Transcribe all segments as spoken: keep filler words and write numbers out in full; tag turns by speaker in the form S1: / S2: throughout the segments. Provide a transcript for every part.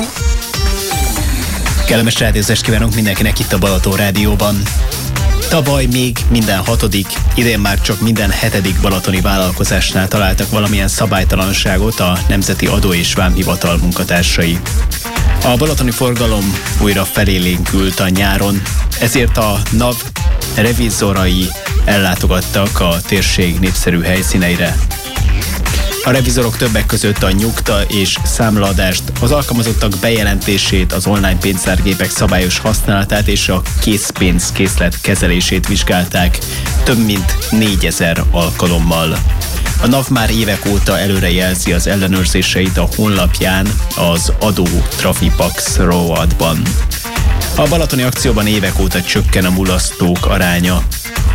S1: Kellemes rádiózást kívánunk mindenkinek itt a Balaton Rádióban. Tavaly még minden hatodik, idén már csak minden hetedik balatoni vállalkozásnál találtak valamilyen szabálytalanságot a Nemzeti Adó és Vámhivatal munkatársai. A balatoni forgalom újra felélénkült a nyáron, ezért a NAV revizorai ellátogattak a térség népszerű helyszíneire. A revizorok többek között a nyugta és számlaadást, az alkalmazottak bejelentését, az online pénztárgépek szabályos használatát és a készpénzkészlet kezelését vizsgálták több mint négyezer alkalommal. A NAV már évek óta előrejelzi az ellenőrzéseit a honlapján, az Adó Trafipax rovatban. A balatoni akcióban évek óta csökken a mulasztók aránya.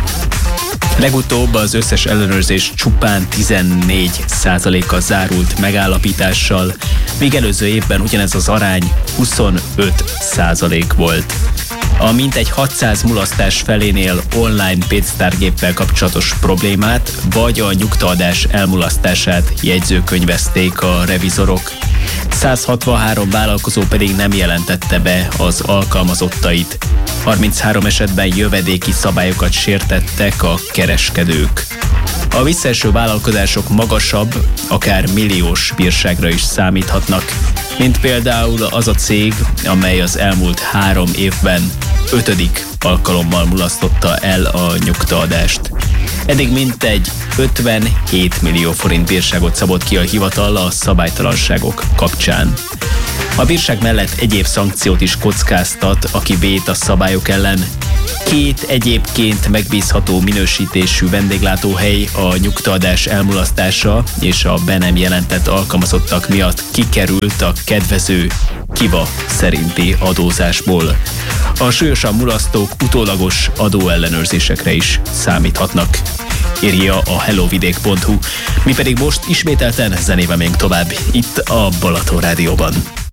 S1: Legutóbb az összes ellenőrzés csupán tizennégy százaléka zárult megállapítással, míg előző évben ugyanez az arány huszonöt százalék volt. A mintegy hatszáz mulasztás felénél online pénztárgéppel kapcsolatos problémát vagy a nyugtaadás elmulasztását jegyzőkönyvezték a revizorok. száz hatvanhárom vállalkozó pedig nem jelentette be az alkalmazottait. harminchárom esetben jövedéki szabályokat sértettek a kereskedők. A visszaeső vállalkozások magasabb, akár milliós bírságra is számíthatnak, mint például az a cég, amely az elmúlt három évben ötödik alkalommal mulasztotta el a nyugtaadást. Eddig mintegy ötvenhét millió forint bírságot szabott ki a hivatal a szabálytalanságok kapcsán. A bírság mellett egyéb szankciót is kockáztat, aki vét a szabályok ellen. Két egyébként megbízható minősítésű vendéglátóhely a nyugtaadás elmulasztása és a be nem jelentett alkalmazottak miatt kikerült a kedvező kiva szerinti adózásból. A súlyosan mulasztók utólagos adóellenőrzésekre is számíthatnak, írja a hellovidék pont hu. Mi pedig most ismételten zenével még tovább itt a Balaton Rádióban.